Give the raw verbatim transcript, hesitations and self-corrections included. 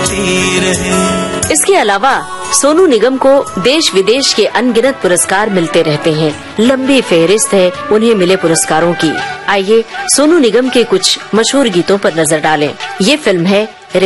गाती रहे। इसके अलावा सोनू निगम को देश विदेश के अनगिनत पुरस्कार मिलते रहते हैं। लंबी फेहरिस्त है उन्हें मिले पुरस्कारों की। आइए सोनू निगम के कुछ मशहूर गीतों पर नजर डालें। ये फिल्म है